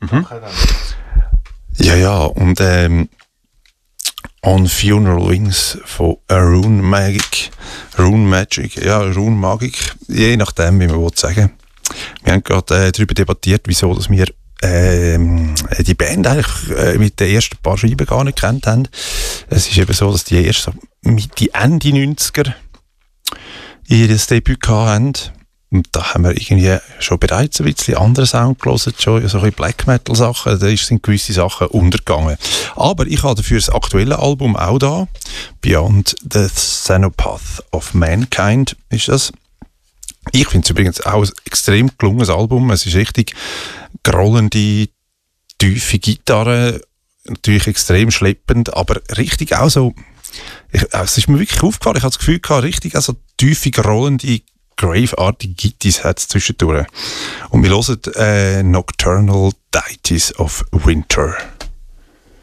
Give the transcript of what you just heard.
Mhm. Ja, und On Funeral Wings von Rune Magic, Rune Magic, je nachdem, wie man will sagen. Wir haben gerade darüber debattiert, wieso dass wir die Band eigentlich mit den ersten paar Scheiben gar nicht kennt haben. Es ist eben so, dass die erst so Mitte, Ende 90er ihr Debüt hatten. Und da haben wir irgendwie schon bereits ein bisschen anderen Sound gehört, schon so ein bisschen Black Metal Sachen, da sind gewisse Sachen untergegangen. Aber ich habe dafür das aktuelle Album auch da, Beyond the Xenopath of Mankind ist das. Ich finde es übrigens auch ein extrem gelungenes Album, es ist richtig grollende, tiefe Gitarre, natürlich extrem schleppend, aber richtig auch so, es ist mir wirklich aufgefallen, ich habe das Gefühl gehabt, richtig auch so tiefe, grollende, Grave-artige Gittis hat es zwischendurch. Und wir hören Nocturnal Deities of Winter.